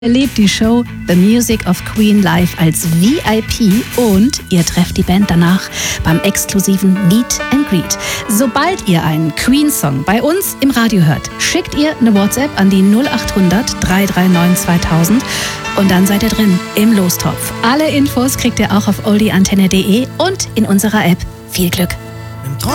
Erlebt die Show The Music of Queen live als VIP und ihr trefft die Band danach beim exklusiven Meet and Greet. Sobald ihr einen Queen-Song bei uns im Radio hört, schickt ihr eine WhatsApp an die 0800 339 2000 und dann seid ihr drin im Lostopf. Alle Infos kriegt ihr auch auf oldieantenne.de und in unserer App. Viel Glück!